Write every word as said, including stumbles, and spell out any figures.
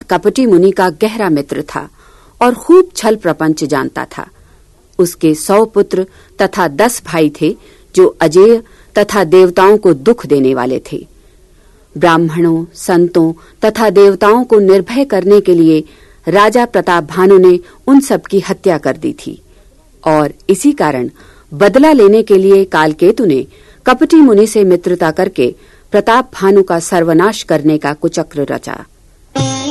कपटी मुनि का गहरा मित्र था और खूब छल प्रपंच जानता था। उसके सौ पुत्र तथा दस भाई थे जो अजेय तथा देवताओं को दुख देने वाले थे। ब्राह्मणों, संतों तथा देवताओं को निर्भय करने के लिए राजा प्रताप भानु ने उन सब की हत्या कर दी थी और इसी कारण बदला लेने के लिए कालकेतु ने कपटी मुनि से मित्रता करके प्रताप भानु का सर्वनाश करने का कुचक्र रचा।